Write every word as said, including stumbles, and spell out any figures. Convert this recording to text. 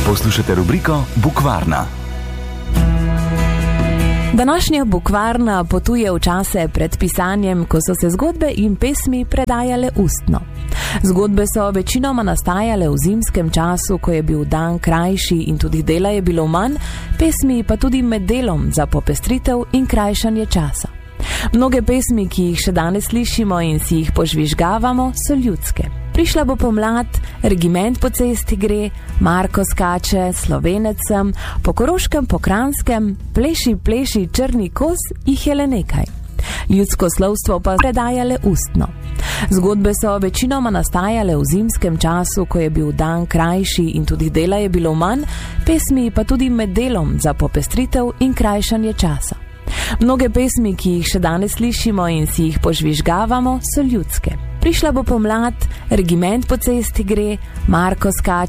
Poslušate rubriko Bukvarna. Današnja Bukvarna potuje v čase pred pisanjem, ko so se zgodbe in pesmi predajale ustno. Zgodbe so večinoma nastajale v zimskem času, ko je bil dan krajši in tudi dela je bilo manj, pesmi pa tudi med delom za popestritev in krajšanje časa. Mnoge pesmi, ki jih še danes slišimo in si jih požvižgavamo, so ljudske. Prišla bo pomlad, regiment po cesti gre, Marko skače, Slovenec sem, po Koroškem, po Kranjskem, pleši, pleši, črni kos, jih je le nekaj. Ljudsko slovstvo pa predajale ustno. Zgodbe so večinoma nastajale v zimskem času, ko je bil dan krajši in tudi dela je bilo manj, pesmi pa tudi med delom za popestritev in krajšanje časa. Mnoge pesmi, ki jih še danes slišimo in si jih požvižgavamo, so ljudske. Prišla bo pomlad, regiment po cesti gre, Marko skače,